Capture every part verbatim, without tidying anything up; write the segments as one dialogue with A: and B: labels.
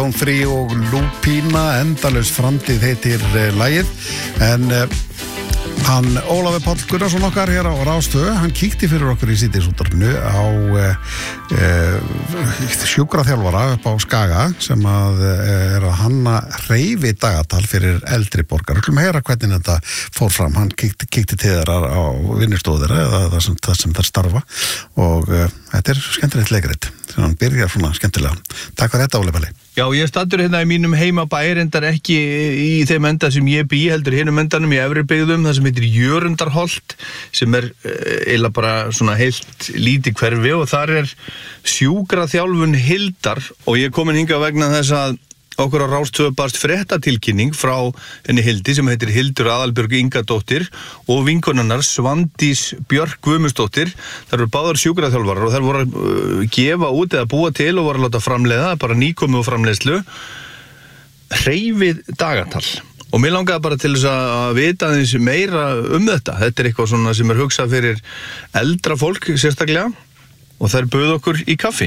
A: Jón Frí og Lúpína, endalaus framtíð heitir uh, lagið, en uh, hann Ólafur Páll Gunnarsson okkar hér á Rás tvö, hann kíkti fyrir okkur í Síðdegisútvarpinu á uh, uh, sjúkraþjálfara upp á Skaga sem að uh, er að hanna hreyfi dagatal fyrir eldri borgar. Við ætlum að heyra hvernig þetta fór fram. Hann kíkti, kíkti til þeirra á vinnustóðir eða það sem, það sem þær starfa og uh, þetta er skemmtilegt leikrit sem hann byrjar svona skemmtilega. Takk fyrir þetta, Óli Palli.
B: Já, ég stattur hérna í mínum heimabæ, reyndar ekki í þeim enda sem ég bý, heldur hinum endanum í efri byggðum, það sem heitir Jörundarholt, sem er eiginlega bara svona heilt lítið hverfi og þar er sjúkraþjálfun Hildar og ég er komin hingað vegna þess að okkur á Rás tvö barst fréttatilkynning frá henni Hildi sem heitir Hildur Aðalbjörg Ingadóttir og vinkonunnar Svandís Björk Guðmundsdóttir. Þær eru báðar sjúkraþjálfarar og þær voru að uh, gefa út eða búa til og voru að láta framleiða, bara nýkomu og framleiðslu, hreyfið dagatal. Og mér langaði bara til þess að vita aðeins meira um þetta. Þetta er eitthvað svona sem er hugsað fyrir eldra fólk sérstaklega og þær buðu okkur í kaffi.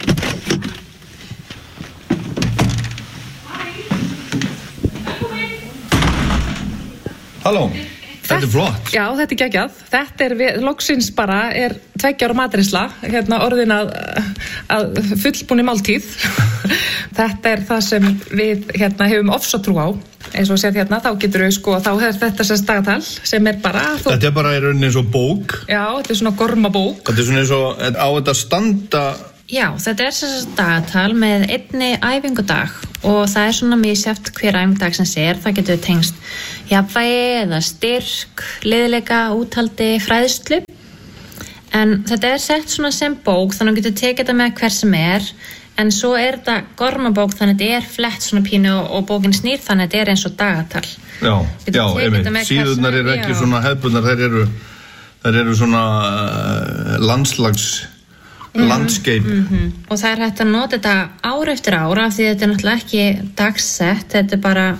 B: Halló, þetta er flott.
C: Já, þetta er geggjað. Þetta er, við, loksins bara, er tveggja ára matreiðsla, hérna orðin að, að fullbúinni máltíð. Þetta er það sem við hérna hefum ofsatrú á. Eins og séð hérna, þá getur við sko, þá er þetta sérst dagatal sem er bara... Þú...
B: Þetta er bara í rauninni eins og bók.
C: Já, þetta er svona gormabók.
B: Þetta er svona eins og, á þetta standa...
D: Já, þetta er sérst dagatal með einni æfingudag og það er svona misjafnt hver æfingudag sem sér. Það getur tengst jafnvægi eða styrk, liðleika, úthaldi, fræðslu. En þetta er sett svona sem bók, þannig að getur tekið þetta með hver sem er. En svo er þetta gormabók, þannig að þetta er flett svona pínu og, og bókin snýr, þannig að þetta er eins og dagatal.
B: Já, já, einmitt. Síðurnar eru ekki já. Svona hefðbundnar, þær eru, þær eru svona uh, landslags... landscape
D: mm-hmm. og það er hægt að nota þetta ár eftir ára af því þetta er náttúrulega ekki dagsett, þetta er bara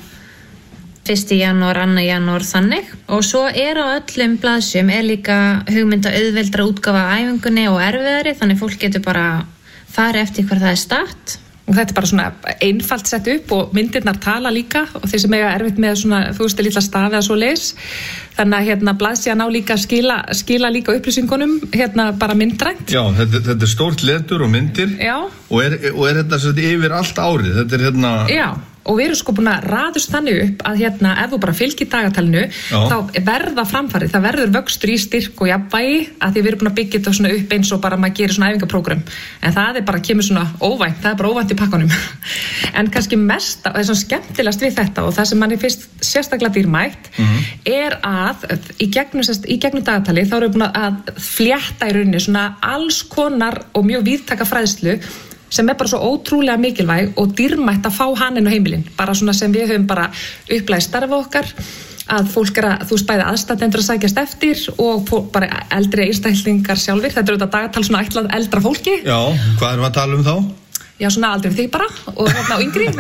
D: fyrsta janúar, annan janúar þannig og svo er á öllum blaðsjum er líka hugmynda auðveldra útgáfa af æfingunni og erfiðari þannig fólk getur bara farið eftir hver það er statt
C: og þetta er bara svona einfalt sett upp og myndirnar tala líka og þeir sem eiga erfitt með svona, þú veist, lilla stafi eða svo leis þannig að hérna blaðsíðan á líka að skila, skila líka upplýsingunum hérna bara myndrænt.
B: Já, þetta, þetta er stórt letur og myndir
C: Já.
B: og er, og er þetta svona yfir allt árið, þetta er hérna...
C: Já. Og við erum sko búin að raðast þannig upp að hérna ef þú bara fylgir dagatalinu Já. Þá verða framfarið, það verður vöxtur í styrk og jafnvægi að því við erum búin að byggja þetta svona upp eins og bara maður gerir svona æfingaprógram en það er bara kemur svona óvænt, það er bara óvænt í pakkanum en kannski mest, það er svona skemmtilegast við þetta og það sem manni fyrst sérstaklega dýrmætt mm-hmm. er að í gegnum, sest, í gegnum dagatali þá erum við búin að flétta í rauninni svona alls konar og mjög víðtæka fræðslu sem er bara svo ótrúlega mikilvæg og dýrmætt að fá hann inn á heimilin bara svona sem við höfum bara upplæst starfa okkar að fólk er að, þú veist bæði aðstandendur að sækjast eftir og bara eldri einstaklingar sjálfir, þetta er auðvitað dagatal svona ætlað eldra fólki.
B: Já, hvað erum við að tala um þá?
C: Já, svona aldrei þig bara og þarna á yngri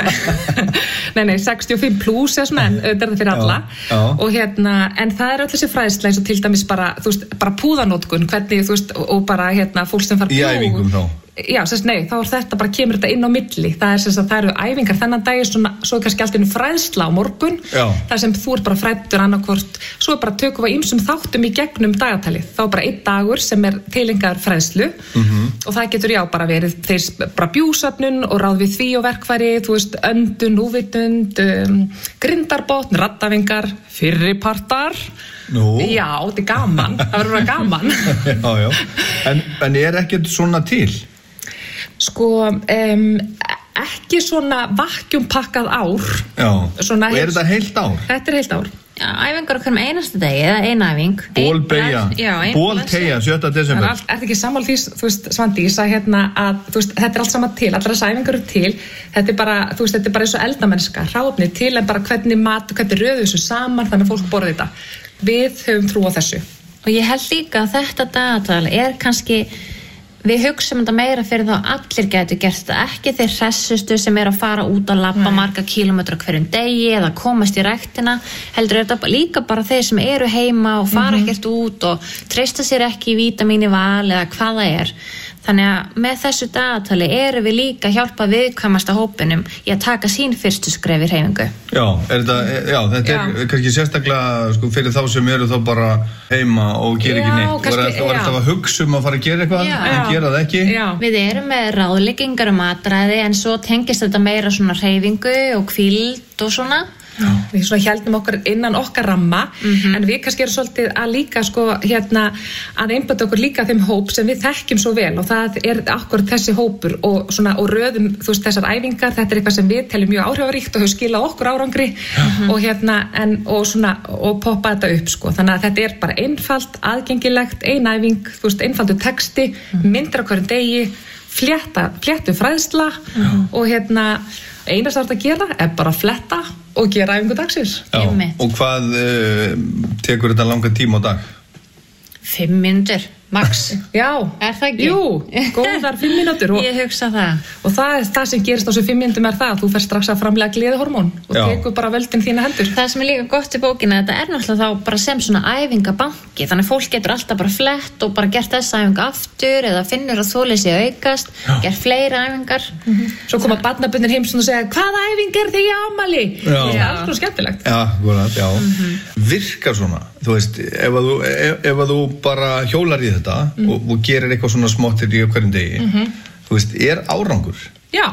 C: nei, nei, sextíu og fimm plus eða svona, en þetta er það fyrir alla
B: já, já. Og
C: hérna, en það er öll þessi fræðsla eins og til dæmis bara, þú veist, bara púðanótkun hvernig, þú veist, og bara hérna fólk sem fara
B: í æfingum þá
C: Já, sérst, nei, þá er þetta bara, kemur þetta inn á milli það er sérst að það eru æfingar þennan dag svona, svo er kannski alltaf fræðsla á morgun
B: Já.
C: þar sem þú ert bara fræddur annarkvort svo er bara tökum við ýmsum þáttum í gegnum dagatalið, þá er bara einn dagur sem er tilengaður fræðslu mm-hmm. og það getur já bara verið þeir bara bjúsöfnun og ráð við því og verkfæri þú veist, öndun, úvitund um, grindarbotn, rattafingar fyrripartar
B: Nú.
C: Já, þetta er gaman, það verður að gaman
B: já, já. En, en er ekkert svona til?
C: Sko, um, ekki svona vakkjumpakkað ár.
B: Já,
C: svona
B: og er þetta heilt ár?
C: Þetta er heilt ár.
D: Já, æfingar okkur um einasta degi, eða eina æfing.
B: Bólbeigja, bólteigja, sjötta desember.
C: Það er ekki sammála því, þú veist, Svandís, að hérna, að, þú veist, þetta er allt saman til, allar þess æfingar eru til, þetta er bara, þú veist, þetta er bara eins og eldamennska, hráefni til, en bara hvernig mat, hvernig röðu þessu saman, þannig að fólk borði þetta. Við höfum trú á þessu.
D: Og ég held líka að þetta dagatal er kannski við hugsaum þetta meira fyrir þá allir getur gert þetta, ekki þeir hressustu sem er að fara út að labba marga kílómetra hverjum degi eða komast í ræktina, heldur er þetta líka bara þeir sem eru heima og fara mm-hmm. ekkert út og treysta sér ekki í vítamín í val eða hvað það er. Þannig að með þessu dagatali erum við líka að hjálpa viðkvæmasta hópinum í að taka sín fyrstu skref í hreyfingu.
B: Já, er þetta, já, þetta
C: Já.
B: er kannski sérstaklega sko, fyrir þá sem eru þá bara heima og gera ekki
C: Já,
B: neitt.
C: kannski,
B: Var það
C: já.
B: alltaf að hugsa um að fara að gera eitthvað,
D: Já.
B: en gera það ekki?
C: Já.
D: Við erum með ráðleggingar um matræði en svo tengist þetta meira svona hreyfingu og hvíld og svona.
C: Við svona heldum okkur innan okkar ramma
D: Mhm.
C: en við kannski erum svolítið að líka sko hérna að einbæta okkur líka þeim hóp sem við þekkjum svo vel og það er akkur þessi hópur og svona og röðum þú veist þessar æfingar, þetta er eitthvað sem við teljum mjög áhrifaríkt og hefur skilað okkur árangri og hérna en og svona og poppa þetta upp sko, þannig að þetta er bara einfalt, aðgengilegt, ein æfing þú veist, einfaldur texti, myndir á hverjum degi flétta, fléttu fræðsla og hérna eina sem þetta að gera er bara að fletta og gera æfingu dagsins.
B: Já,
D: Einmitt.
B: og hvað uh, tekur þetta langan tíma á dag?
D: Fimm mínútur, max.
C: Já.
D: Er það ekki?
C: Jú, góðar fimm mínútur og,
D: Ég hugsa það.
C: og það er það sem gerist á þessu fimm mínútum er það að þú fer strax að framlega gleðihormón og
B: Já.
C: tekur bara völdin þína hendur.
D: Það sem er líka gott í bókina, þetta er náttúrulega þá bara sem svona æfingabanki, þannig að fólk getur alltaf bara flett og bara gert þessa æfinga aftur eða finnur að þolið sé aukast, gert fleiri æfingar.
C: Svo koma barnabundin heim og segja hvaða æfing er þig í ámali?
B: Já.
C: Það er alls konar skemmtilegt.
B: Já, góðan, já. Virkar svona, þú veist, ef að þú, ef, ef að þú bara hjólar í þetta og, og gerir eitthvað svona smottir í hverjum degi, þú veist, er árangur?
C: Já.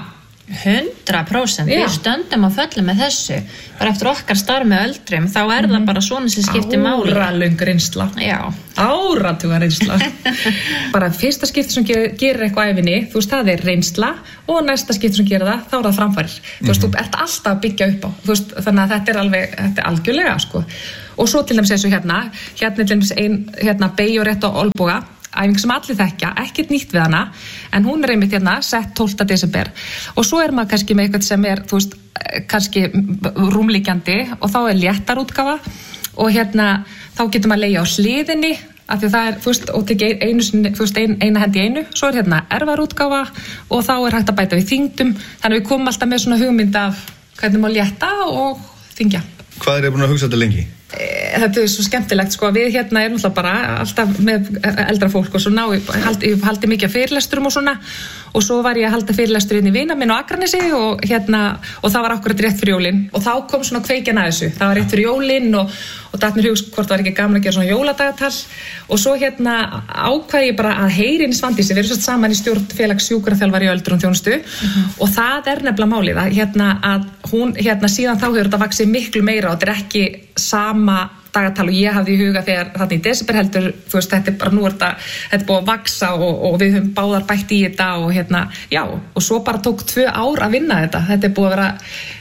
D: Hundra prósent,
C: Já.
D: við stöndum að föllum með þessu bara eftir okkar starf með öldrum þá er það bara svona sem skiptir máli.
C: Áralöng reynsla.
D: Já,
C: Áratuga reynsla. bara fyrsta skipti sem ger, gerir eitthvað æfinni, þú veist, það er reynsla og næsta skipti sem gerir það, þá er það framfærir. Þú veist, þú ert alltaf að byggja upp á. Þú veist, þannig að þetta er alveg, þetta er algjörlega, sko. Og svo til dæmis eins og hérna, hérna er til dæmis ein, hérna, beygju rétt á olboga, æfing sem allir þekkja, ekkert nýtt við hana en hún er einmitt hérna sett tólfta desember og svo er maður kannski með eitthvað sem er þú veist, kannski rúmlíkjandi og þá er léttar útgáfa og hérna, þá getur maður leigja á hliðinni af því það er, þú veist, og tekið einu sinni, þú veist, ein, eina hendi í einu, svo er hérna erfar útgáfa og þá er hægt að bæta við þyngdum þannig að við komum alltaf með svona hugmynd af hvernig maður létta og þyngja.
B: Hvað er ég búin að hugsa þetta lengi?
C: Þetta er svo skemmtilegt sko, við hérna erum alltaf bara alltaf með eldra fólk og svo ná ég haldi, ég haldi mikið af fyrirlesturum og svona og svo var ég að halda fyrirlestur inn í vina minn á Akranesi og hérna og það var akkurat rétt fyrir jólin og þá kom svona kveikjan að þessu, það var rétt fyrir jólin og, og datt mér hugst hvort það var ekki gaman að gera svona jóladagatal og svo hérna ákvað ég bara að heyrin Svandísi, við erum svo saman í stjórn félags sjúkraþjálfara í öldrun þjónustu mm-hmm. og það er nefnilega málið að hérna að hún hérna síðan þá hefur þetta vaxið miklu meira og þetta er ekki sama dagatal og ég hafði í huga þegar þarna í desember heldur, þú veist, þetta er bara nú er þetta, þetta er búið að vaksa og, og við höfum báðar bætt í þetta og hérna, já, og svo bara tók tvö ár að vinna þetta, þetta er búið að vera,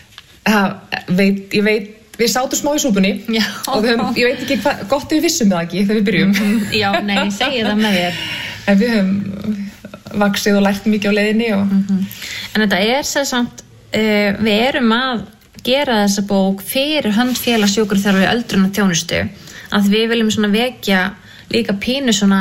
C: það, veit, ég veit, við sátum smá í súpunni
D: Já.
C: og við höfum, ég veit ekki hvað, gott við vissum það ekki þegar við byrjum.
D: já, nei, segi það með þér.
C: En við höfum vaksið og lært mikið á leiðinni og...
D: Mm-hmm. En þetta er sér samt, uh, við erum að gera þessa bók fyrir hönd félags sjúkraþjálfara í öldrun og þjónustu að við viljum svona vekja líka pínu svona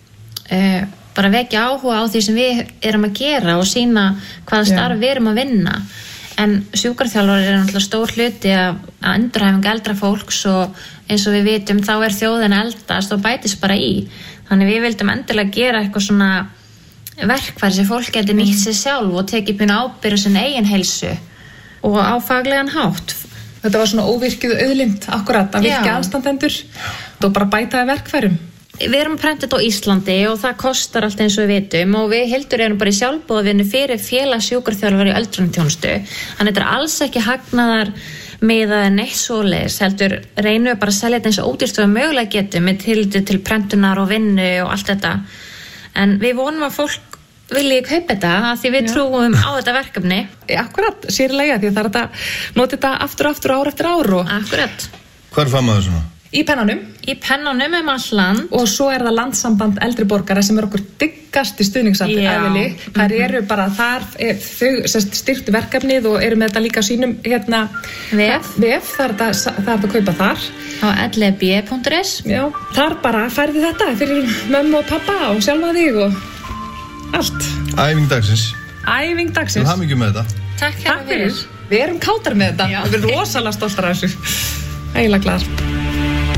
D: uh, bara vekja áhuga á því sem við erum að gera og sína hvaða starf við erum að vinna en sjúkraþjálfari er náttúrulega stór hluti af endurhæfingu eldra fólks og eins og við vitum þá er þjóðin eldast og bætist bara í þannig við vildum endilega gera eitthvað svona verkfæri sem fólk geti nýtt sér sjálf og tekið pínu ábyrgð á sinni eigin heilsu og á faglegan hátt.
C: Þetta var svona óvirkjuð auðlind akkurat að virkja aðstandendur og bara bætaði verkfærum.
D: Við erum að prenta þetta á Íslandi og það kostar allt eins og við vitum og við Hildur erum bara í sjálfboðavinnu fyrir félags sjúkraþjálfara í öldrunarþjónustu. Þannig þetta er alls ekki hagnaðar með að neitt svoleiðis heldur reynum við bara að selja þetta eins og ódýrt og mögulega getum með tilliti til prentunar og vinnu og allt þetta. En við vonum að fólk vilji kaupa þetta að því við Já. Trúum á þetta verkefni.
C: Akkurat, sérlega því það er þetta nota þetta aftur og aftur ár eftir ár og...
D: Akkurat.
B: Hvar fann maður svona?
C: Í pennanum.
D: Í pennanum um all land.
C: Og svo er það landssamband eldri borgara sem er okkur dyggast í stuðningsaðili. Þær eru bara þar, þau styrktu verkefnið og eru með þetta líka á sínum hérna
D: vef.
C: vef það er þetta, það er þetta að kaupa þar.
D: Á l e b punktur is.
C: Já, þar bara færði þetta fyrir mömmu og pappa og sjálfa þig og allt.
B: Æfing dagsins.
C: Æfing dagsins.
B: Þú hafði mikið með þetta.
D: Takk, Takk fyrir.
C: Við erum kátar með þetta. Já. Við erum rosalega stoltar af þessu. Ægilega glaðar.